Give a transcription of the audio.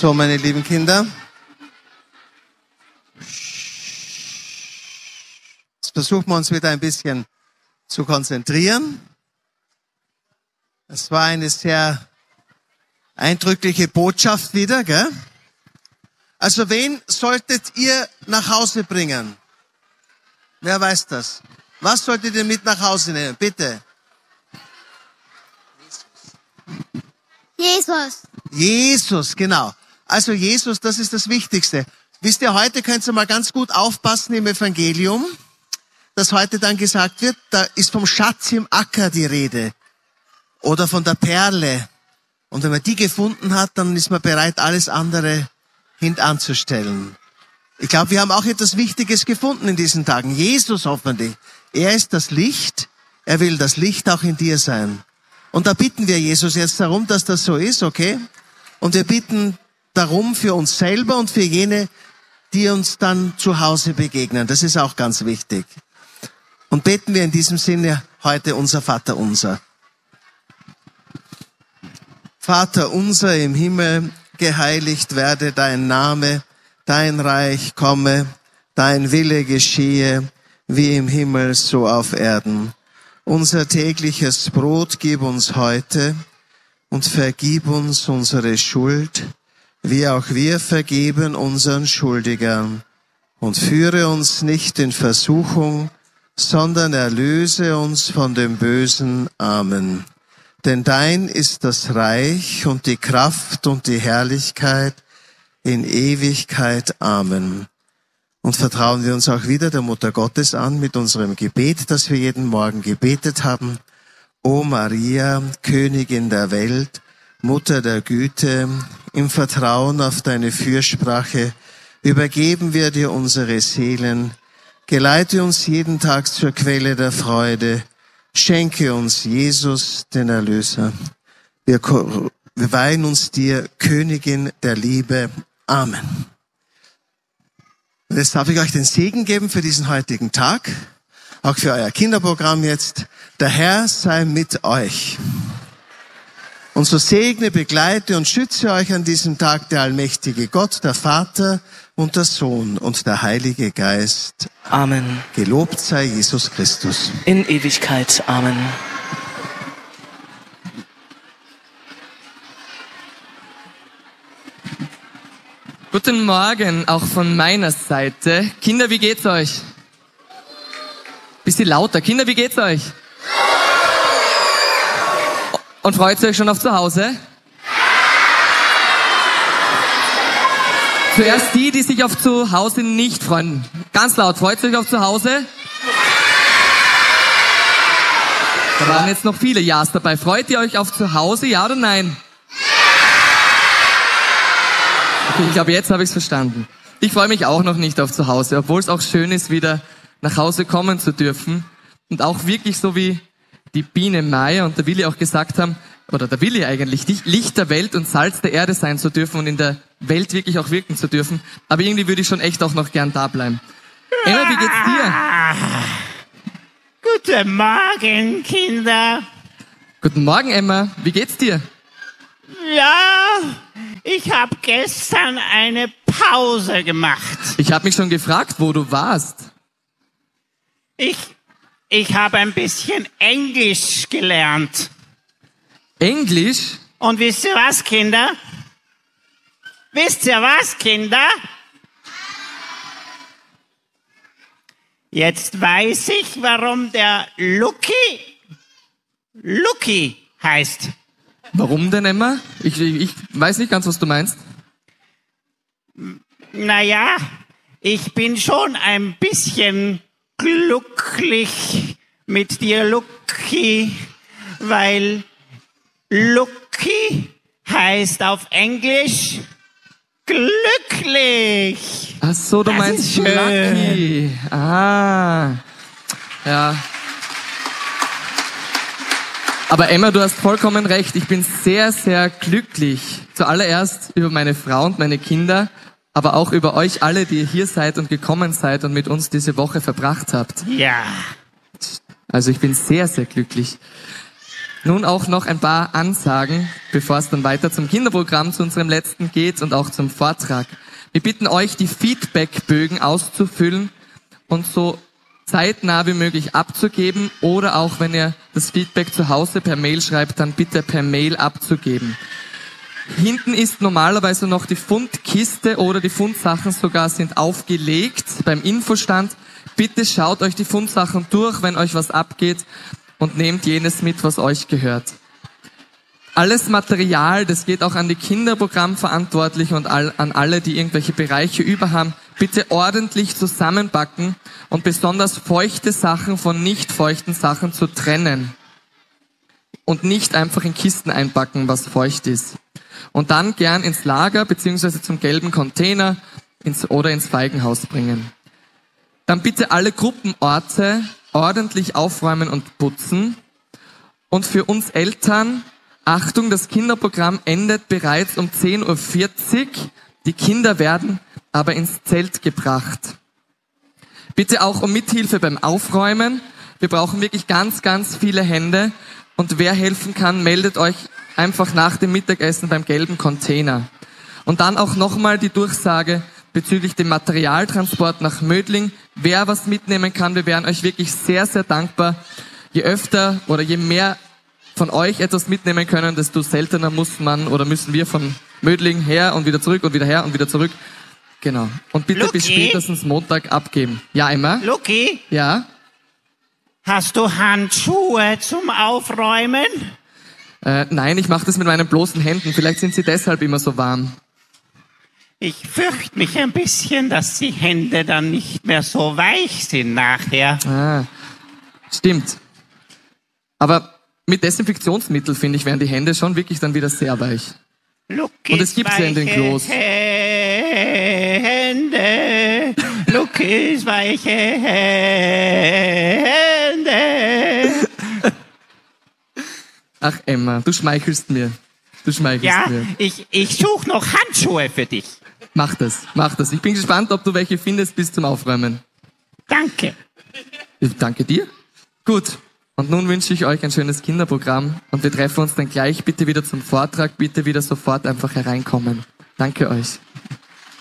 So, meine lieben Kinder. Jetzt versuchen wir uns wieder ein bisschen zu konzentrieren. Es war eine sehr eindrückliche Botschaft wieder, gell? Also wen solltet ihr nach Hause bringen? Wer weiß das? Was solltet ihr mit nach Hause nehmen? Bitte. Jesus. Jesus, genau. Also Jesus, das ist das Wichtigste. Wisst ihr, heute könnt ihr mal ganz gut aufpassen im Evangelium, dass heute dann gesagt wird, da ist vom Schatz im Acker die Rede. Oder von der Perle. Und wenn man die gefunden hat, dann ist man bereit, alles andere hintanzustellen. Ich glaube, wir haben auch etwas Wichtiges gefunden in diesen Tagen. Jesus hoffentlich. Er ist das Licht. Er will das Licht auch in dir sein. Und da bitten wir Jesus jetzt darum, dass das so ist, okay? Und wir bitten darum für uns selber und für jene, die uns dann zu Hause begegnen. Das ist auch ganz wichtig. Und beten wir in diesem Sinne heute unser Vater unser. Vater unser im Himmel, geheiligt werde dein Name, dein Reich komme, dein Wille geschehe, wie im Himmel so auf Erden. Unser tägliches Brot gib uns heute und vergib uns unsere Schuld, wie auch wir vergeben unseren Schuldigern. Und führe uns nicht in Versuchung, sondern erlöse uns von dem Bösen. Amen. Denn dein ist das Reich und die Kraft und die Herrlichkeit in Ewigkeit. Amen. Und vertrauen wir uns auch wieder der Mutter Gottes an mit unserem Gebet, das wir jeden Morgen gebetet haben. O Maria, Königin der Welt, Mutter der Güte, im Vertrauen auf deine Fürsprache übergeben wir dir unsere Seelen. Geleite uns jeden Tag zur Quelle der Freude. Schenke uns Jesus, den Erlöser. Wir weihen uns dir, Königin der Liebe. Amen. Und jetzt darf ich euch den Segen geben für diesen heutigen Tag, auch für euer Kinderprogramm jetzt. Der Herr sei mit euch. Und so segne, begleite und schütze euch an diesem Tag der allmächtige Gott, der Vater und der Sohn und der Heilige Geist. Amen. Gelobt sei Jesus Christus. In Ewigkeit. Amen. Guten Morgen, auch von meiner Seite. Kinder, wie geht's euch? Bisschen lauter. Kinder, wie geht's euch? Und freut ihr euch schon auf zu Hause? Zuerst die sich auf zu Hause nicht freuen. Ganz laut, freut ihr euch auf zu Hause? Da waren jetzt noch viele Ja's dabei. Freut ihr euch auf zu Hause, ja oder nein? Okay, ich glaube, jetzt habe ich es verstanden. Ich freue mich auch noch nicht auf zu Hause, obwohl es auch schön ist, wieder nach Hause kommen zu dürfen. Und auch wirklich so wie die Biene Meier und der Willi auch gesagt haben, oder der Willi eigentlich, Licht der Welt und Salz der Erde sein zu dürfen und in der Welt wirklich auch wirken zu dürfen. Aber irgendwie würde ich schon echt auch noch gern da bleiben. Emma, wie geht's dir? Guten Morgen, Kinder. Guten Morgen, Emma. Wie geht's dir? Ja, ich habe gestern eine Pause gemacht. Ich habe mich schon gefragt, wo du warst. Ich habe ein bisschen Englisch gelernt. Englisch? Und wisst ihr was, Kinder? Wisst ihr was, Kinder? Jetzt weiß ich, warum der Lucky heißt. Warum denn, Emma? Ich weiß nicht ganz, was du meinst. Naja, ich bin schon ein bisschen glücklich mit dir, Lucky, weil Lucky heißt auf Englisch glücklich. Ach so, du Das meinst ist schön. Lucky. Ah, ja. Aber Emma, du hast vollkommen recht. Ich bin sehr, sehr glücklich. Zuallererst über meine Frau und meine Kinder, aber auch über euch alle, die ihr hier seid und gekommen seid und mit uns diese Woche verbracht habt. Ja. Also ich bin sehr, sehr glücklich. Nun auch noch ein paar Ansagen, bevor es dann weiter zum Kinderprogramm, zu unserem letzten geht und auch zum Vortrag. Wir bitten euch, die Feedbackbögen auszufüllen und so zeitnah wie möglich abzugeben oder auch, wenn ihr das Feedback zu Hause per Mail schreibt, dann bitte per Mail abzugeben. Hinten ist normalerweise noch die Fundkiste oder die Fundsachen sogar sind aufgelegt beim Infostand. Bitte schaut euch die Fundsachen durch, wenn euch was abgeht und nehmt jenes mit, was euch gehört. Alles Material, das geht auch an die Kinderprogrammverantwortlichen und an alle, die irgendwelche Bereiche über haben, bitte ordentlich zusammenpacken und besonders feuchte Sachen von nicht feuchten Sachen zu trennen. Und nicht einfach in Kisten einpacken, was feucht ist. Und dann gern ins Lager bzw. zum gelben Container oder ins Feigenhaus bringen. Dann bitte alle Gruppenorte ordentlich aufräumen und putzen. Und für uns Eltern, Achtung, das Kinderprogramm endet bereits um 10:40 Uhr. Die Kinder werden aber ins Zelt gebracht. Bitte auch um Mithilfe beim Aufräumen. Wir brauchen wirklich ganz, ganz viele Hände. Und wer helfen kann, meldet euch einfach nach dem Mittagessen beim gelben Container. Und dann auch nochmal die Durchsage bezüglich dem Materialtransport nach Mödling. Wer was mitnehmen kann, wir wären euch wirklich sehr, sehr dankbar. Je öfter oder je mehr von euch etwas mitnehmen können, desto seltener müssen wir von Mödling her und wieder zurück und wieder her und wieder zurück. Genau. Und bitte Luki? bis spätestens Montag abgeben. Ja, Emma? Luki, Ja? hast du Handschuhe zum Aufräumen? Nein, ich mache das mit meinen bloßen Händen. Vielleicht sind sie deshalb immer so warm. Ich fürchte mich ein bisschen, dass die Hände dann nicht mehr so weich sind nachher. Ah, stimmt. Aber mit Desinfektionsmittel, finde ich, werden die Hände schon wirklich dann wieder sehr weich. Lukis Und es gibt's ja in den Klos. Hände, Lukis weiche Hände. Ach Emma, du schmeichelst mir. Ja, Mir. ich suche noch Handschuhe für dich. Mach das. Ich bin gespannt, ob du welche findest bis zum Aufräumen. Danke. Ich danke dir. Gut. Und nun wünsche ich euch ein schönes Kinderprogramm und wir treffen uns dann gleich bitte wieder zum Vortrag. Bitte wieder sofort einfach hereinkommen. Danke euch.